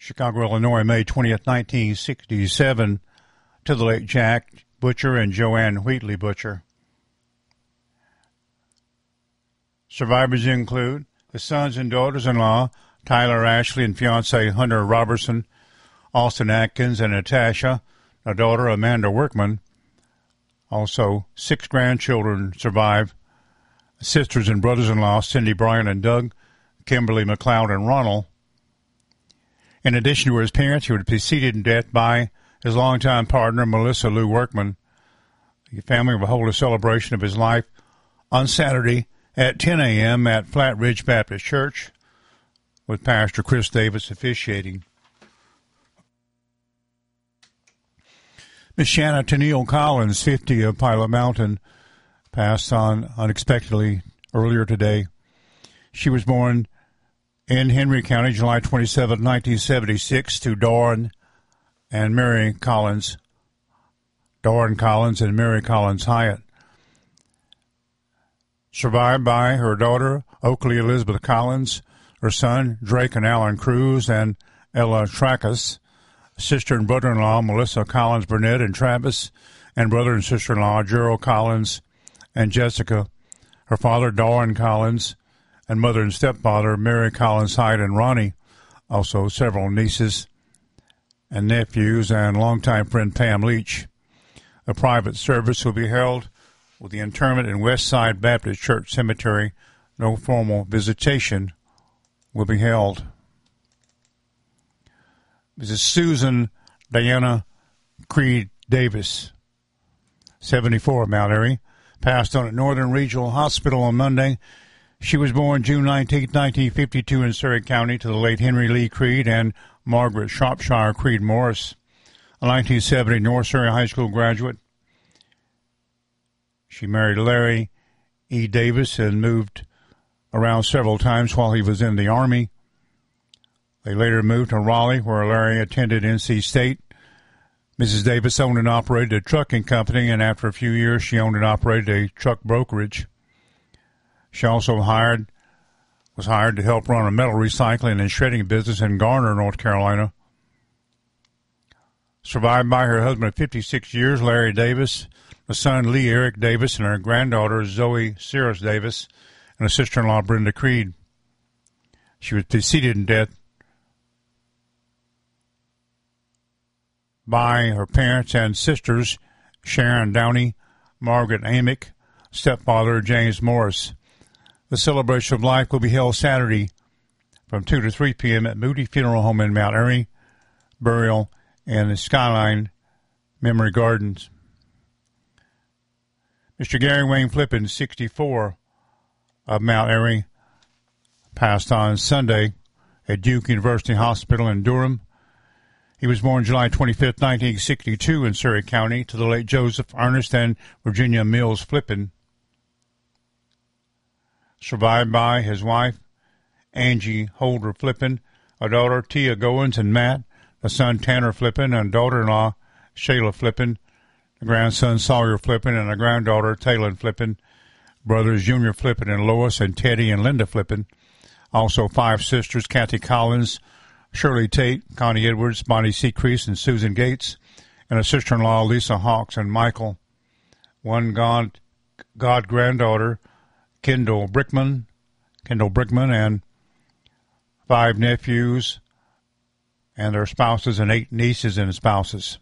Chicago, Illinois, May 20th, 1967, to the late Jack Butcher and Joanne Wheatley Butcher. Survivors include the sons and daughters-in-law, Tyler Ashley and fiancé Hunter Robertson, Austin Atkins and Natasha, a daughter Amanda Workman. Also, 6 grandchildren survive, sisters and brothers-in-law Cindy, Brian, and Doug, Kimberly, McLeod, and Ronald. In addition to his parents, he was preceded in death by his longtime partner, Melissa Lou Workman. The family will hold a celebration of his life on Saturday at 10 a.m. at Flat Ridge Baptist Church, with Pastor Chris Davis officiating. Miss Shanna Tennille Collins, 50, of Pilot Mountain, passed on unexpectedly earlier today. She was born in Henry County, July 27, 1976, to Doran and Mary Collins. Doran Collins and Mary Collins Hyatt. Survived by her daughter, Oakley Elizabeth Collins, her son, Drake and Alan Cruz, and Ella Trackus, sister and brother-in-law, Melissa Collins Burnett and Travis, and brother and sister-in-law, Gerald Collins and Jessica, her father, Doran Collins, and mother and stepfather, Mary Collins Hyde and Ronnie, also several nieces and nephews, and longtime friend Pam Leach. A private service will be held with the interment in Westside Baptist Church Cemetery. No formal visitation will be held. Mrs. Susan Diana Creed Davis, 74, of Mount Airy, passed on at Northern Regional Hospital on Monday. She was born June 19, 1952, in Surrey County, to the late Henry Lee Creed and Margaret Shropshire Creed Morris, a 1970 North Surrey High School graduate. She married Larry E. Davis and moved around several times while he was in the Army. They later moved to Raleigh, where Larry attended NC State. Mrs. Davis owned and operated a trucking company, and after a few years, she owned and operated a truck brokerage. She also was hired to help run a metal recycling and shredding business in Garner, North Carolina. Survived by her husband of 56 years, Larry Davis, a son, Lee Eric Davis, and her granddaughter, Zoe Cirrus Davis, and a sister-in-law, Brenda Creed. She was preceded in death by her parents and sisters, Sharon Downey, Margaret Amick, stepfather, James Morris. The celebration of life will be held Saturday from 2 to 3 p.m. at Moody Funeral Home in Mount Airy, burial in the Skyline Memory Gardens. Mr. Gary Wayne Flippin, 64, of Mount Airy, passed on Sunday at Duke University Hospital in Durham. He was born July 25, 1962, in Surrey County, to the late Joseph Ernest and Virginia Mills Flippin. Survived by his wife, Angie Holder Flippin, a daughter, Tia Goins and Matt, a son, Tanner Flippin, and daughter-in-law, Shayla Flippin, a grandson, Sawyer Flippin, and a granddaughter, Taylor Flippin, brothers, Junior Flippin and Lois, and Teddy and Linda Flippin. Also 5 sisters, Kathy Collins, Shirley Tate, Connie Edwards, Bonnie Secrease, and Susan Gates, and a sister-in-law, Lisa Hawks and Michael. 1 god-granddaughter, Kendall Brickman, and 5 nephews and their spouses, and 8 nieces and spouses.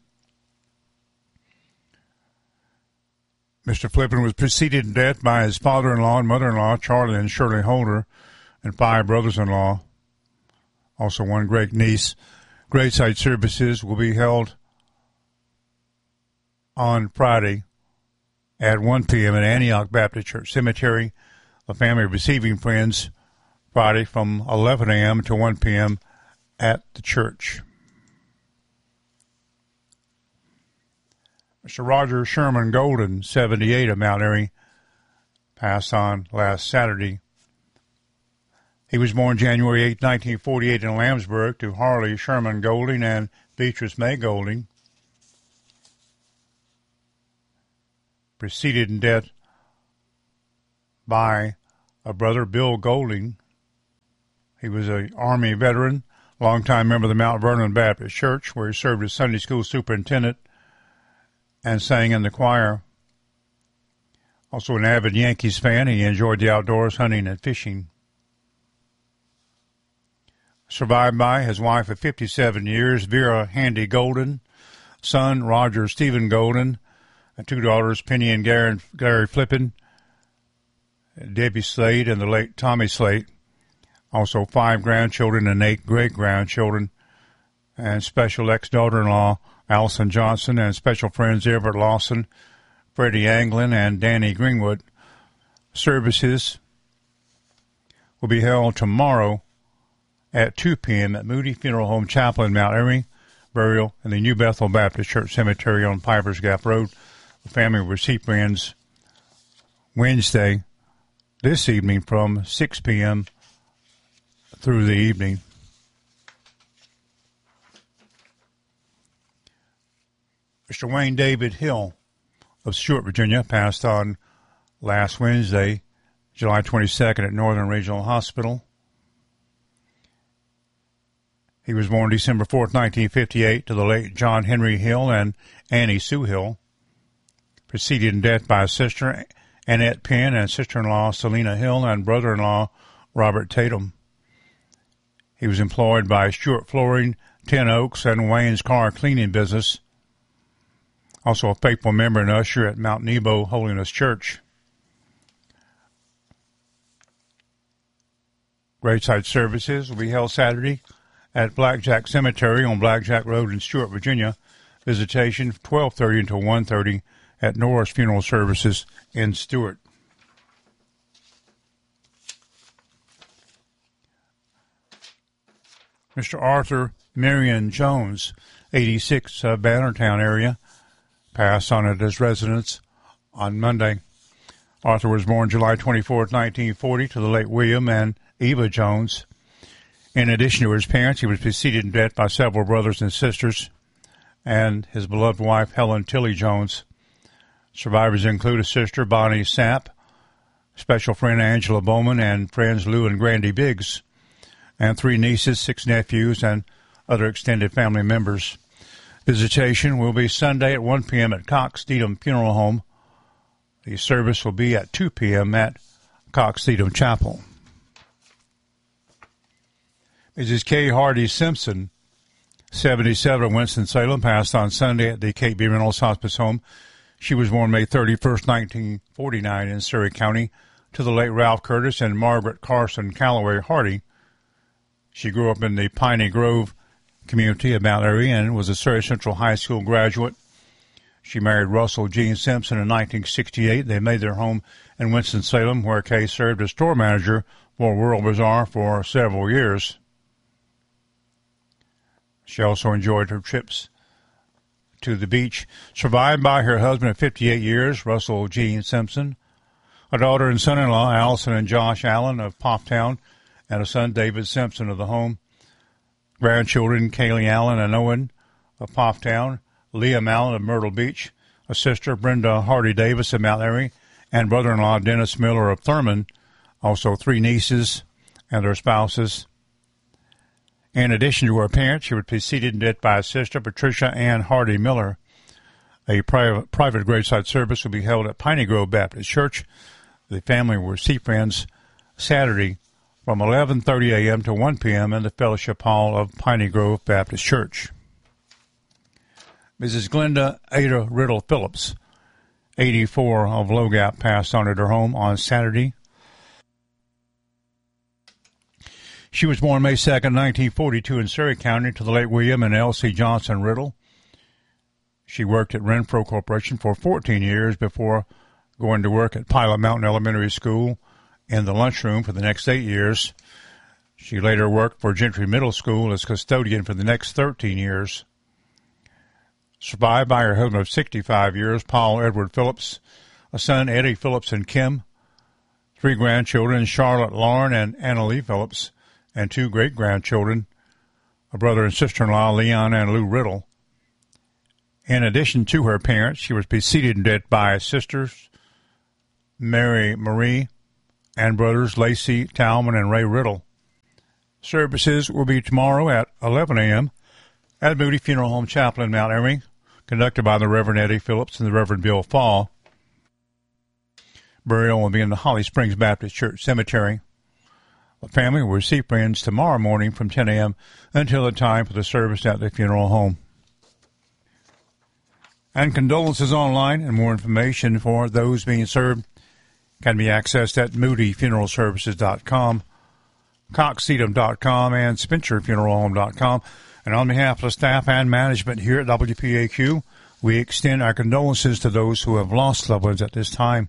Mr. Flippin was preceded in death by his father-in-law and mother-in-law, Charlie and Shirley Holder, and 5 brothers-in-law. Also 1 great niece. Graveside services will be held on Friday at 1 p.m. at Antioch Baptist Church Cemetery. The family receiving friends Friday from 11 a.m. to 1 p.m. at the church. Mr. Roger Sherman Golden, 78, of Mount Airy, passed on last Saturday. He was born January 8, 1948, in Lambsburg, to Harley Sherman Golding and Beatrice May Golding. Preceded in death by a brother, Bill Golding. He was an Army veteran, longtime member of the Mount Vernon Baptist Church, where he served as Sunday school superintendent and sang in the choir. Also an avid Yankees fan, he enjoyed the outdoors, hunting and fishing. Survived by his wife of 57 years, Vera Handy Golden, son Roger Stephen Golden, and two daughters, Penny and Gary Flippin, Debbie Slade, and the late Tommy Slade. Also 5 grandchildren and 8 great-grandchildren, and special ex-daughter-in-law Allison Johnson, and special friends Everett Lawson, Freddie Anglin, and Danny Greenwood. Services will be held tomorrow at 2 p.m. at Moody Funeral Home Chapel in Mount Airy, burial in the New Bethel Baptist Church Cemetery on Pipers Gap Road. The family will receive friends Wednesday, this evening, from 6 p.m. through the evening. Mr. Wayne David Hill of Stuart, Virginia, passed on last Wednesday, July 22nd, at Northern Regional Hospital. He was born December 4th, 1958, to the late John Henry Hill and Annie Sue Hill. Preceded in death by sister Annette Penn and sister-in-law Selena Hill and brother-in-law Robert Tatum. He was employed by Stuart Flooring, Ten Oaks, and Wayne's car cleaning business. Also a faithful member and usher at Mount Nebo Holiness Church. Graveside services will be held Saturday at Blackjack Cemetery on Blackjack Road in Stuart, Virginia. Visitation 12:30 until 1:30 at Norris Funeral Services in Stuart. Mr. Arthur Marion Jones, 86, Bannertown area, passed on at his residence on Monday. Arthur was born July 24, 1940, to the late William and Eva Jones. In addition to his parents, he was preceded in death by several brothers and sisters and his beloved wife, Helen Tilly Jones. Survivors include a sister, Bonnie Sapp, special friend Angela Bowman, and friends Lou and Grandy Biggs, and 3 nieces, 6 nephews, and other extended family members. Visitation will be Sunday at 1 p.m. at Cox Needham Funeral Home. The service will be at 2 p.m. at Cox Needham Chapel. Mrs. Kay Hardy Simpson, 77, of Winston-Salem, passed on Sunday at the Kate B. Reynolds Hospice Home. She was born May 31st, 1949, in Surrey County, to the late Ralph Curtis and Margaret Carson Calloway Hardy. She grew up in the Piney Grove community of Mount Airy and was a Surrey Central High School graduate. She married Russell Gene Simpson in 1968. They made their home in Winston-Salem, where Kay served as store manager for World Bazaar for several years. She also enjoyed her trips to the beach. Survived by her husband of 58 years, Russell Gene Simpson, a daughter and son-in-law, Allison and Josh Allen of Poptown, and a son, David Simpson, of the home. Grandchildren, Kaylee Allen and Owen of Poptown, Liam Allen of Myrtle Beach, a sister, Brenda Hardy Davis of Mount Airy, and brother-in-law, Dennis Miller of Thurman. Also 3 nieces and their spouses. In addition to her parents, she was preceded in death by a sister, Patricia Ann Hardy Miller. A private graveside service will be held at Piney Grove Baptist Church. The family will receive friends Saturday from 11:30 a.m. to 1 p.m. in the Fellowship Hall of Piney Grove Baptist Church. Mrs. Glenda Ada Riddle Phillips, 84, of Low Gap, passed on at her home on Saturday. She was born May 2nd, 1942, in Surrey County, to the late William and Elsie Johnson Riddle. She worked at Renfro Corporation for 14 years before going to work at Pilot Mountain Elementary School in the lunchroom for the next 8 years. She later worked for Gentry Middle School as custodian for the next 13 years. Survived by her husband of 65 years, Paul Edward Phillips, a son, Eddie Phillips and Kim, 3 grandchildren, Charlotte Lauren and Anna Lee Phillips, and 2 great-grandchildren, a brother and sister-in-law, Leon and Lou Riddle. In addition to her parents, she was preceded in death by sisters, Mary Marie, and brothers Lacey, Talman, and Ray Riddle. Services will be tomorrow at 11 a.m. at Moody Funeral Home Chapel in Mount Airy, conducted by the Reverend Eddie Phillips and the Reverend Bill Fall. Burial will be in the Holly Springs Baptist Church Cemetery. The family will receive friends tomorrow morning from 10 a.m. until the time for the service at the funeral home. And condolences online and more information for those being served can be accessed at moodyfuneralservices.com, coxsedum.com, and spencerfuneralhome.com. And on behalf of the staff and management here at WPAQ, we extend our condolences to those who have lost loved ones at this time.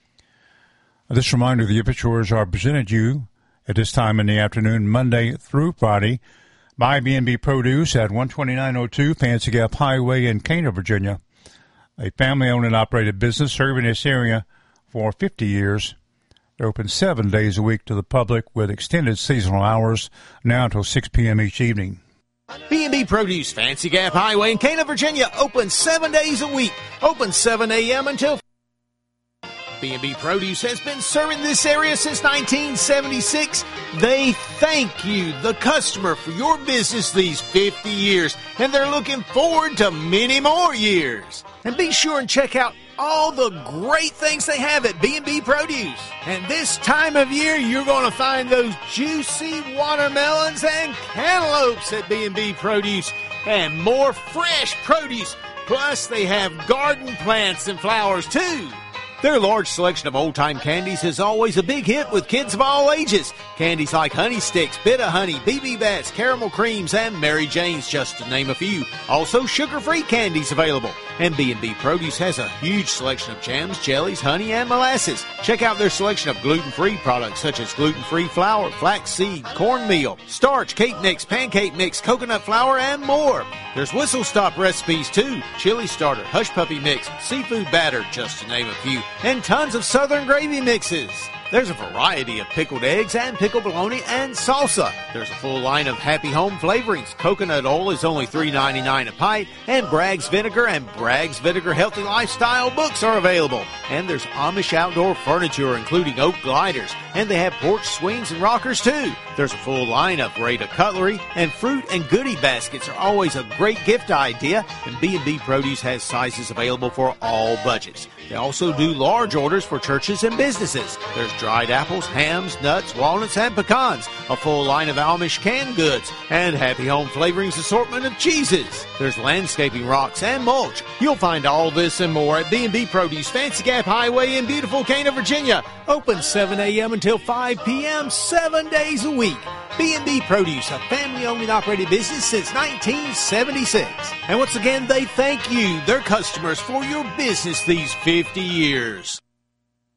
This reminder, the obituaries are presented you at this time in the afternoon, Monday through Friday, by B&B Produce at 12902 Fancy Gap Highway in Cana, Virginia, a family-owned and operated business serving this area for 50 years. They're open 7 days a week to the public with extended seasonal hours, now until 6 p.m. each evening. B&B Produce, Fancy Gap Highway in Cana, Virginia, open 7 days a week, open 7 a.m. until B&B Produce has been serving this area since 1976. They thank you, the customer, for your business these 50 years, and they're looking forward to many more years. And be sure and check out all the great things they have at B&B Produce. And this time of year, you're going to find those juicy watermelons and cantaloupes at B&B Produce, and more fresh produce. Plus, they have garden plants and flowers, too. Their large selection of old-time candies is always a big hit with kids of all ages. Candies like Honey Sticks, Bit-O-Honey, BB Bats, Caramel Creams, and Mary Jane's, just to name a few. Also, sugar-free candies available. And B&B Produce has a huge selection of jams, jellies, honey, and molasses. Check out their selection of gluten-free products such as gluten-free flour, flaxseed, cornmeal, starch, cake mix, pancake mix, coconut flour, and more. There's whistle stop recipes too, chili starter, hush puppy mix, seafood batter, just to name a few, and tons of southern gravy mixes. There's a variety of pickled eggs and pickled bologna and salsa. There's a full line of Happy Home flavorings. Coconut oil is only $3.99 a pint, and Bragg's Vinegar and Bragg's Vinegar Healthy Lifestyle books are available. And there's Amish outdoor furniture, including oak gliders, and they have porch swings and rockers too. There's a full line of Rada cutlery, and fruit and goodie baskets are always a great gift idea, and B&B Produce has sizes available for all budgets. They also do large orders for churches and businesses. There's dried apples, hams, nuts, walnuts, and pecans, a full line of Amish canned goods, and Happy Home Flavorings assortment of cheeses. There's landscaping rocks and mulch. You'll find all this and more at B&B Produce, Fancy Gap Highway in beautiful Cana, Virginia. Open 7 a.m. until 5 p.m., 7 days a week. B&B Produce, a family-owned and operated business since 1976. And once again, they thank you, their customers, for your business these 50 years.